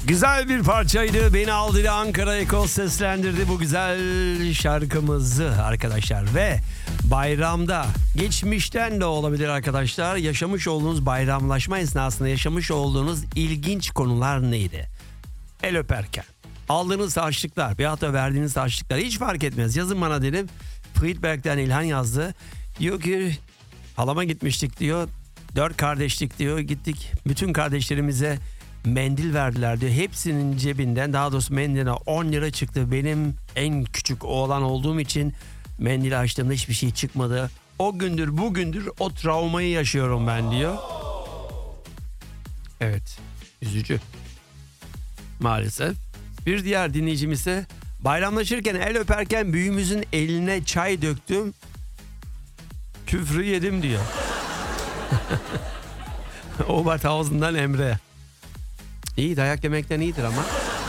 Güzel bir parçaydı. Beni aldı ile Ankara Eko seslendirdi bu güzel şarkımızı arkadaşlar. Ve bayramda, geçmişten de olabilir arkadaşlar, yaşamış olduğunuz bayramlaşma esnasında yaşamış olduğunuz ilginç konular neydi? El öperken aldığınız harçlıklar veyahut da verdiğiniz harçlıklar hiç fark etmez. Yazın bana dedim. Friedberg'den İlhan yazdı. Diyor ki halama gitmiştik diyor. 4 kardeşlik diyor. Gittik bütün kardeşlerimize mendil verdiler diyor. Hepsinin cebinden, daha doğrusu mendiline 10 lira çıktı. Benim en küçük oğlan olduğum için mendili açtığımda hiçbir şey çıkmadı. O gündür bugündür o travmayı yaşıyorum ben diyor. Evet, üzücü. Maalesef. Bir diğer dinleyicimiz ise bayramlaşırken el öperken büyüğümüzün eline çay döktüm. Küfrü yedim diyor. Oberthausen'dan Emre. İyi, dayak yemekten iyidir ama.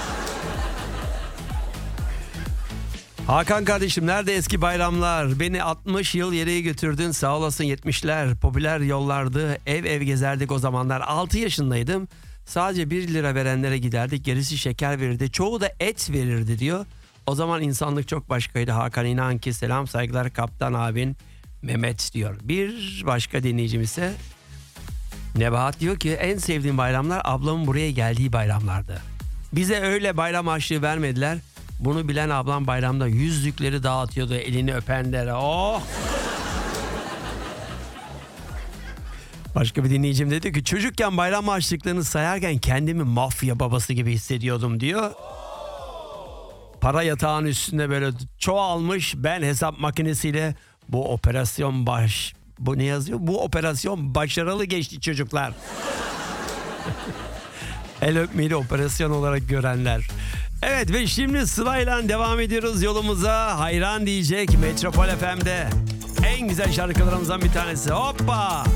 Hakan kardeşim, nerede eski bayramlar? Beni 60 yıl yere götürdün, sağ olasın. 70'ler popüler yollardı. Ev ev gezerdik o zamanlar. 6 yaşındaydım. Sadece 1 lira verenlere giderdik. Gerisi şeker verirdi. Çoğu da et verirdi diyor. O zaman insanlık çok başkaydı. Hakan, inan ki selam saygılar kaptan abin Mehmet diyor. Bir başka dinleyicimiz ise Nebahat diyor ki en sevdiğim bayramlar ablamın buraya geldiği bayramlardı. Bize öyle bayram harçlığı vermediler. Bunu bilen ablam bayramda yüzlükleri dağıtıyordu elini öpenlere. Oh! Başka bir dinleyicim dedi ki çocukken bayram harçlıklarını sayarken kendimi mafya babası gibi hissediyordum diyor. Para yatağın üstünde böyle çoğalmış, ben hesap makinesiyle bu ne yazıyor? Bu operasyon başarılı geçti çocuklar. El öpmeyi de operasyon olarak görenler. Evet ve şimdi sırayla devam ediyoruz yolumuza. Hayran diyecek Metropol FM'de. En güzel şarkılarımızdan bir tanesi. Hoppa!